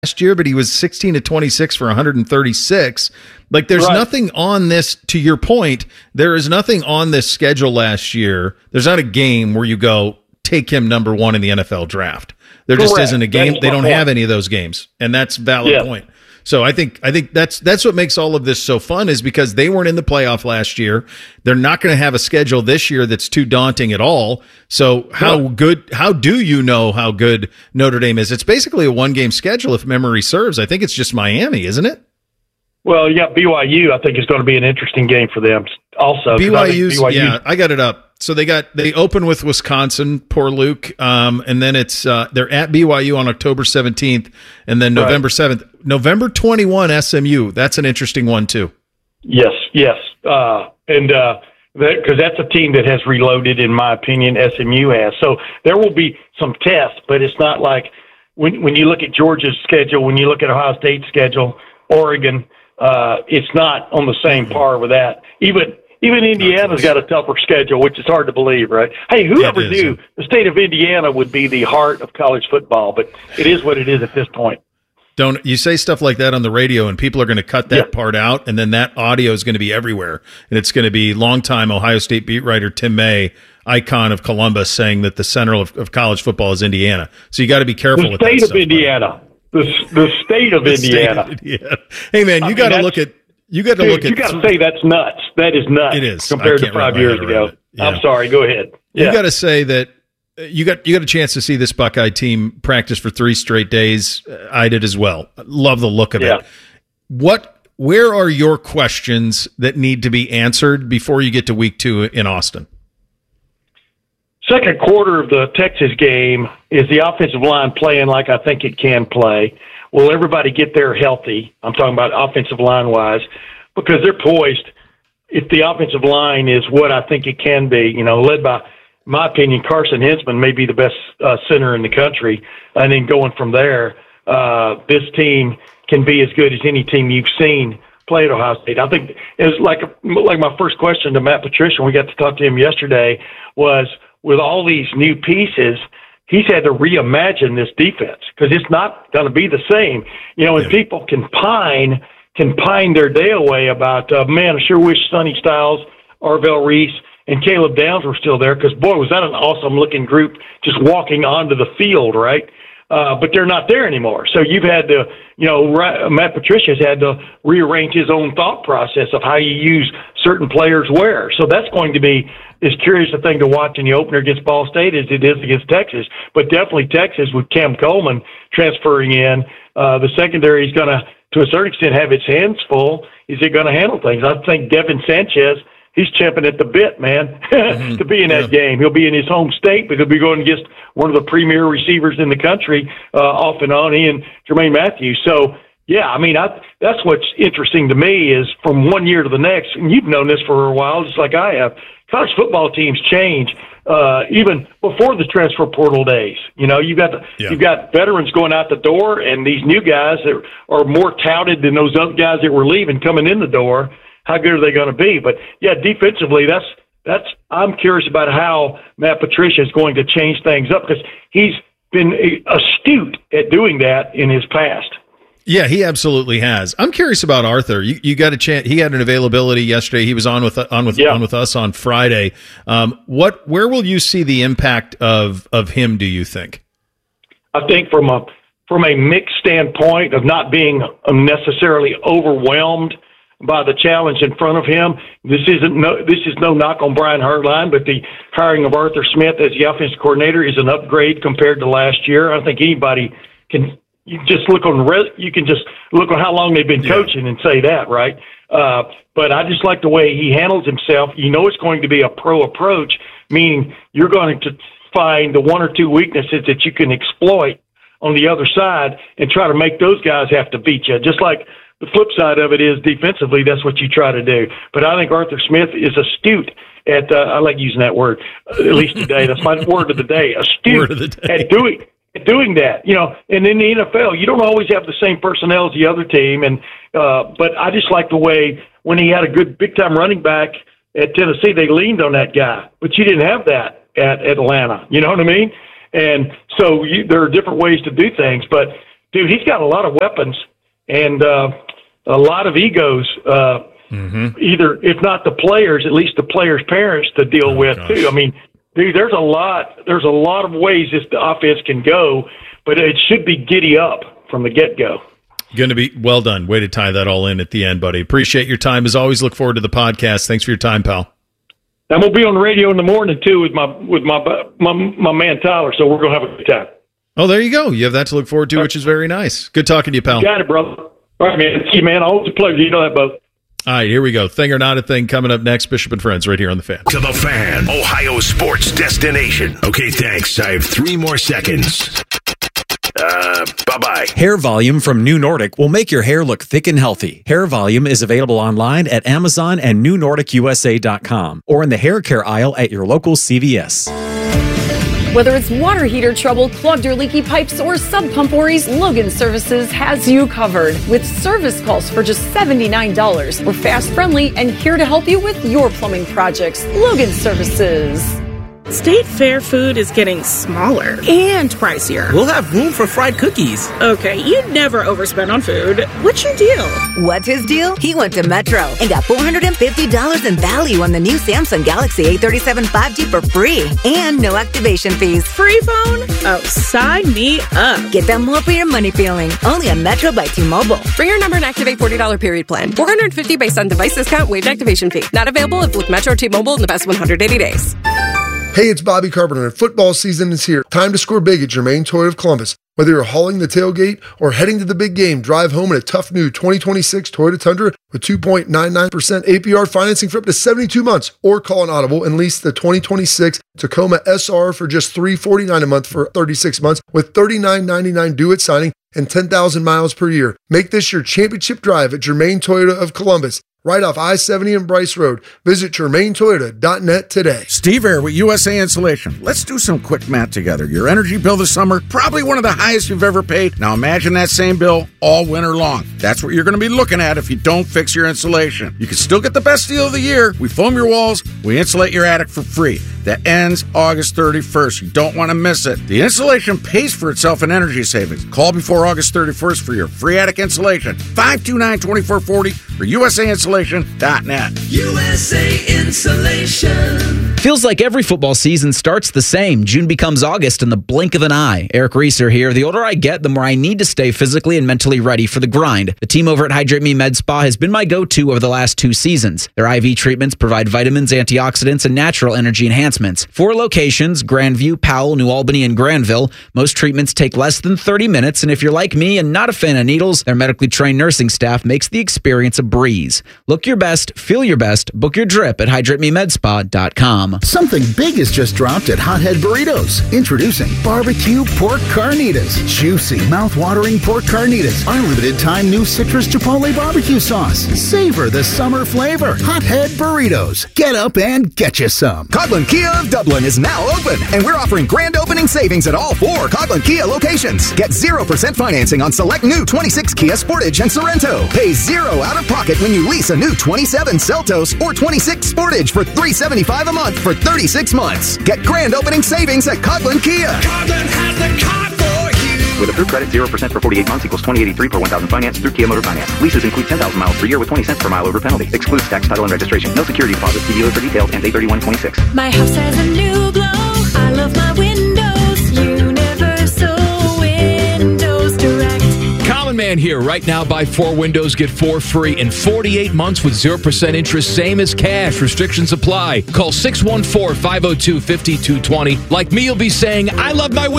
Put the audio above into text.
last year, but he was 16 to 26 for 136. Like, there's Right. nothing on this, to your point, there is nothing on this schedule last year. There's not a game where you go, take him number one in the NFL draft. There just Correct. isn't a game. That's They my don't point. have any of those games, and that's a valid Yeah. point. So I think that's what makes all of this so fun, is because they weren't in the playoff last year. They're not going to have a schedule this year that's too daunting at all. So how do you know how good Notre Dame is? It's basically a one-game schedule if memory serves. I think it's just Miami, isn't it? Well, yeah, BYU, I think, is going to be an interesting game for them also. 'cause I think BYU's, yeah, I got it up. So they open with Wisconsin, poor Luke, and then it's they're at BYU on October 17th, and then November 7th, November 21 SMU. That's an interesting one too. Yes, because that's a team that has reloaded, in my opinion. SMU has, so there will be some tests, but it's not like when you look at Georgia's schedule, when you look at Ohio State's schedule, Oregon, it's not on the same par with that. Even Indiana's got a tougher schedule, which is hard to believe, right? Hey, whoever knew the state of Indiana would be the heart of college football, but it is what it is at this point. Don't you say stuff like that on the radio, and people are going to cut that part out, and then that audio is going to be everywhere, and it's going to be longtime Ohio State beat writer Tim May, icon of Columbus, saying that the center of college football is Indiana. So you got to be careful with that The stuff. state of Indiana. The state of Indiana. Hey, man, you got to look at. You got to look at. You got to say that's nuts. That is nuts. It is compared to 5 years ago. Yeah. I'm sorry. Go ahead. You got to say that you got a chance to see this Buckeye team practice for 3 straight days. I did as well. Love the look of it. Where are your questions that need to be answered before you get to week 2 in Austin? Second quarter of the Texas game, is the offensive line playing like I think it can play? Will everybody get there healthy? I'm talking about offensive line-wise, because they're poised. If the offensive line is what I think it can be, led by, in my opinion, Carson Hinsman may be the best center in the country. And then going from there, this team can be as good as any team you've seen play at Ohio State. I think it's like my first question to Matt Patricia, when we got to talk to him yesterday, was with all these new pieces, he's had to reimagine this defense because it's not going to be the same. And people can pine their day away about, man, I sure wish Sonny Styles, Arvell Reese, and Caleb Downs were still there because, boy, was that an awesome-looking group just walking onto the field, right? But they're not there anymore. So you've had to, Matt Patricia's had to rearrange his own thought process of how you use certain players where. So that's going to be as curious a thing to watch in the opener against Ball State as it is against Texas. But definitely Texas with Cam Coleman transferring in. The secondary is going to a certain extent, have its hands full. Is it going to handle things? I think Devin Sanchez, he's champing at the bit, man, to be in that game. He'll be in his home state, but he'll be going against one of the premier receivers in the country off and on, he and Jermaine Matthews. So, yeah, that's what's interesting to me is from one year to the next, and you've known this for a while, just like I have, college football teams change even before the transfer portal days. You've got veterans going out the door, and these new guys that are more touted than those other guys that were leaving coming in the door. How good are they going to be? But yeah, defensively, that's I'm curious about how Matt Patricia is going to change things up because he's been astute at doing that in his past. Yeah, he absolutely has. I'm curious about Arthur. You got a chance. He had an availability yesterday. He was on with us on Friday. Where will you see the impact of him? Do you think? I think from a mixed standpoint of not being necessarily overwhelmed by the challenge in front of him. This is no knock on Brian Hartline, but the hiring of Arthur Smith as the offensive coordinator is an upgrade compared to last year. I don't think anybody can. You can just look on how long they've been coaching and say that, right? But I just like the way he handles himself. It's going to be a pro approach, meaning you're going to find the one or two weaknesses that you can exploit on the other side and try to make those guys have to beat you. Just like the flip side of it is defensively, that's what you try to do. But I think Arthur Smith is astute at, I like using that word, at least today. That's my word of the day, astute at doing that, and in the NFL, you don't always have the same personnel as the other team. And, but I just like the way when he had a good big time running back at Tennessee, they leaned on that guy, but you didn't have that at Atlanta. You know what I mean? And so there are different ways to do things, but dude, he's got a lot of weapons and a lot of egos. Either, if not the players, at least the players' parents to deal with too. I mean, dude, there's a lot of ways this offense can go, but it should be giddy up from the get-go. Going to be well done. Way to tie that all in at the end, buddy. Appreciate your time. As always, look forward to the podcast. Thanks for your time, pal. I'm going to be on the radio in the morning too with my man Tyler, so we're going to have a good time. Oh, there you go. You have that to look forward to, which is very nice. Good talking to you, pal. You got it, brother. All right, man. See you, man. Always a pleasure. You know that, both. All right, here we go. Thing or not a thing coming up next. Bishop and Friends right here on The Fan. To The Fan, Ohio sports destination. Okay, thanks. I have 3 more seconds. Bye-bye. Hair Volume from New Nordic will make your hair look thick and healthy. Hair Volume is available online at Amazon and NewNordicUSA.com or in the hair care aisle at your local CVS. Whether it's water heater trouble, clogged or leaky pipes, or sub pump worries, Logan Services has you covered. With service calls for just $79. We're fast, friendly, and here to help you with your plumbing projects. Logan Services. State Fair food is getting smaller and pricier. We'll have room for fried cookies. Okay, you never overspend on food. What's your deal? What's his deal? He went to Metro and got $450 in value on the new Samsung Galaxy A37 5G for free and no activation fees. Free phone? Oh, sign me up. Get that more for your money feeling. Only on Metro by T-Mobile. Bring your number and activate $40 period plan. $450 based on device discount, waived activation fee. Not available if with Metro T-Mobile in the past 180 days. Hey, it's Bobby Carpenter, and football season is here. Time to score big at Germain Toyota of Columbus. Whether you're hauling the tailgate or heading to the big game, drive home in a tough new 2026 Toyota Tundra with 2.99% APR financing for up to 72 months, or call an Audible and lease the 2026 Tacoma SR for just $349 a month for 36 months with $39.99 due at signing and 10,000 miles per year. Make this your championship drive at Germain Toyota of Columbus. Right off I-70 and Bryce Road. Visit GermainToyota.net today. Steve Air with USA Insulation. Let's do some quick math together. Your energy bill this summer, probably one of the highest you've ever paid. Now imagine that same bill all winter long. That's what you're going to be looking at if you don't fix your insulation. You can still get the best deal of the year. We foam your walls. We insulate your attic for free. That ends August 31st. You don't want to miss it. The insulation pays for itself in energy savings. Call before August 31st for your free attic insulation. 529-2440 or USAinsulation.net. USA Insulation. Feels like every football season starts the same. June becomes August in the blink of an eye. Eric Reeser here. The older I get, the more I need to stay physically and mentally ready for the grind. The team over at Hydrate Me Med Spa has been my go-to over the last 2 seasons. Their IV treatments provide vitamins, antioxidants, and natural energy enhancements. 4 locations, Grandview, Powell, New Albany, and Granville. Most treatments take less than 30 minutes, and if you're like me and not a fan of needles, their medically trained nursing staff makes the experience a breeze. Look your best, feel your best, book your drip at HydrateMeMedSpa.com. Something big has just dropped at Hothead Burritos. Introducing barbecue pork carnitas. Juicy, mouth-watering pork carnitas. Our limited-time new citrus chipotle barbecue sauce. Savor the summer flavor. Hothead Burritos. Get up and get you some. Coghlan Kia of Dublin is now open, and we're offering grand opening savings at all 4 Coghlan Kia locations. Get 0% financing on select new 26 Kia Sportage and Sorrento. Pay 0 out of pocket when you lease a new 27 Seltos or 26 Sportage for $375 a month for 36 months. Get grand opening savings at Coghlan Kia. Coghlan has the car for you. With approved credit, 0% for 48 months equals $20.83 per 1,000 finance through Kia Motor Finance. Leases include 10,000 miles per year with 20 cents per mile over penalty. Excludes tax, title, and registration. No security deposit. See dealer for details and 831.26. My house has a new glow. I love my windows. Universal Windows Direct. Common Man here. Right now, buy 4 windows, get 4 free in 48 months with 0% interest, same as cash. Restrictions apply. Call 614-502-5220. Like me, you'll be saying, I love my windows.